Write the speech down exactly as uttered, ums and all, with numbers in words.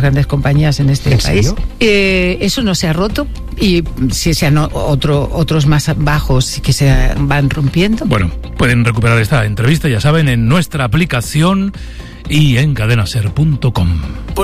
grandes compañías en este ¿En país. serio? Eh, eso no se ha roto y si se han otro, otros más bajos que se van rompiendo. Bueno, pueden recuperar esta entrevista, ya saben, en nuestra aplicación y en cadena ser punto com.